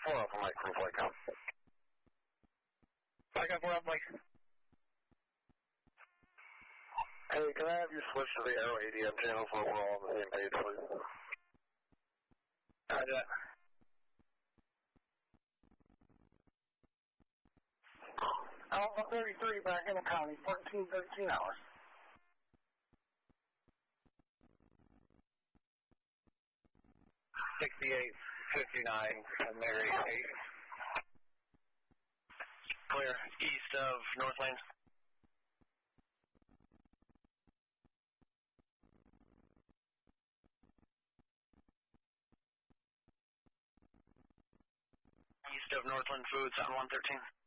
4 Alpha Mike from Flight Com. I got 4 Alpha Mike. Hey, can I have you switch to the Aero ADM channel so we're all on the same page, please? Roger that. Alpha 33 back in the county, 14-13 hours. 6859, Mary 8. Clear, east of North Lanes. East of Northland Foods on 113.